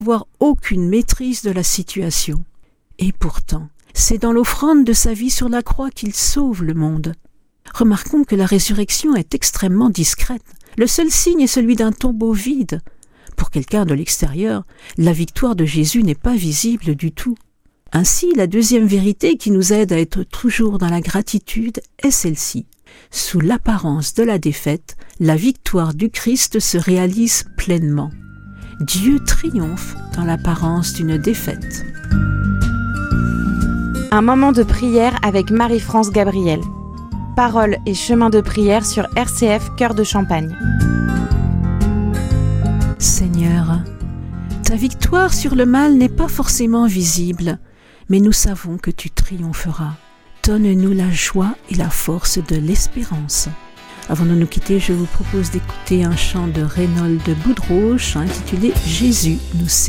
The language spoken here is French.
n'avoir aucune maîtrise de la situation. Et pourtant, c'est dans l'offrande de sa vie sur la croix qu'il sauve le monde. Remarquons que la résurrection est extrêmement discrète. Le seul signe est celui d'un tombeau vide. Pour quelqu'un de l'extérieur, la victoire de Jésus n'est pas visible du tout. Ainsi, la deuxième vérité qui nous aide à être toujours dans la gratitude est celle-ci. Sous l'apparence de la défaite, la victoire du Christ se réalise pleinement. Dieu triomphe dans l'apparence d'une défaite. Un moment de prière avec Marie-France Gabriel. Paroles et chemin de prière sur RCF Cœur de Champagne. Seigneur, ta victoire sur le mal n'est pas forcément visible, mais nous savons que tu triompheras. Donne-nous la joie et la force de l'espérance. Avant de nous quitter, je vous propose d'écouter un chant de Reynold Boudroche intitulé « Jésus, nous célébrons ».